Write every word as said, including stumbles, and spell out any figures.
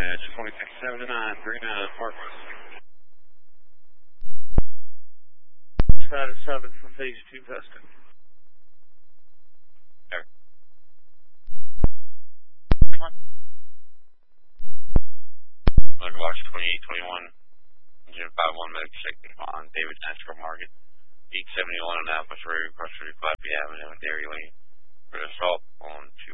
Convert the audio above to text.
That's twenty-six seven nine three nine Park West. Side at seven from page two, Veston. There. Come on. Motor Watch twenty-eight twenty-one, engine five one medical signal on David Natural Market, eight seventy-one Annapolis Road, across thirty-five Avenue, Dairy Lane, for assault on two